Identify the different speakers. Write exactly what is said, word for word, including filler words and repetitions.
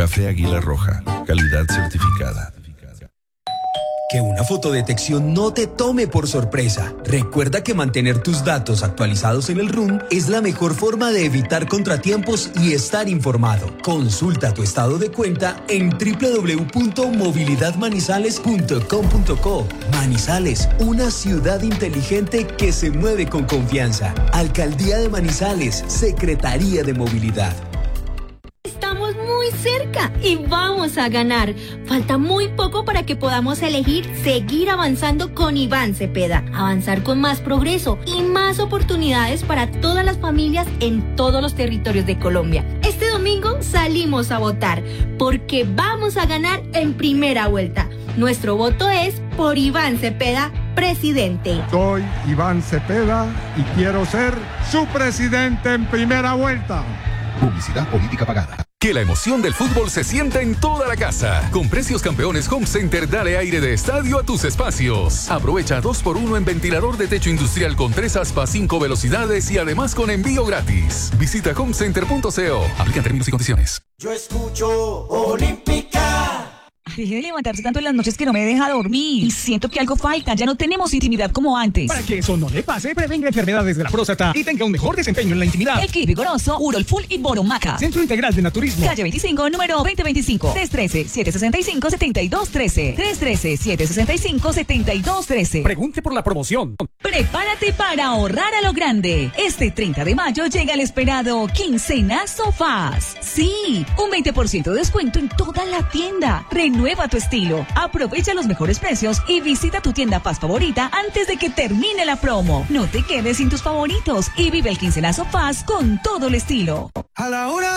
Speaker 1: Café Águila Roja, calidad certificada.
Speaker 2: Que una fotodetección no te tome por sorpresa. Recuerda que mantener tus datos actualizados en el R U N es la mejor forma de evitar contratiempos y estar informado. Consulta tu estado de cuenta en doble u doble u doble u punto movilidad manizales punto com punto co. Manizales, una ciudad inteligente que se mueve con confianza. Alcaldía de Manizales, Secretaría de Movilidad.
Speaker 3: Estamos muy cerca y vamos a ganar. Falta muy poco para que podamos elegir seguir avanzando con Iván Cepeda. Avanzar con más progreso y más oportunidades para todas las familias en todos los territorios de Colombia. Este domingo salimos a votar porque vamos a ganar en primera vuelta. Nuestro voto es por Iván Cepeda, presidente.
Speaker 4: Soy Iván Cepeda y quiero ser su presidente en primera vuelta.
Speaker 5: Publicidad política pagada. Que la emoción del fútbol se sienta en toda la casa. Con precios campeones Home Center, dale aire de estadio a tus espacios. Aprovecha dos por uno en ventilador de techo industrial con tres aspas, cinco velocidades y además con envío gratis. Visita home center punto co. Aplican términos y condiciones.
Speaker 6: Yo escucho Olímpica.
Speaker 7: Deje de levantarse tanto en las noches que no me deja dormir. Y siento que algo falta. Ya no tenemos intimidad como antes.
Speaker 8: Para que eso no le pase, prevenga enfermedades de la próstata y tenga un mejor desempeño en la intimidad.
Speaker 7: El Kit Vigoroso, Urol Full y Boromaca.
Speaker 8: Centro Integral de Naturismo.
Speaker 7: Calle veinticinco, número veinte veinticinco. tres uno tres, siete seis cinco, siete dos uno tres. tres uno tres, siete seis cinco, siete dos uno tres.
Speaker 8: Pregunte por la promoción.
Speaker 7: Prepárate para ahorrar a lo grande. Este treinta de mayo llega el esperado Quincenazo Faz. Sí, un veinte por ciento de descuento en toda la tienda. Renueva tu estilo. Aprovecha los mejores precios y visita tu tienda Faz favorita antes de que termine la promo. No te quedes sin tus favoritos y vive el Quincenazo Faz con todo el estilo.
Speaker 6: A la hora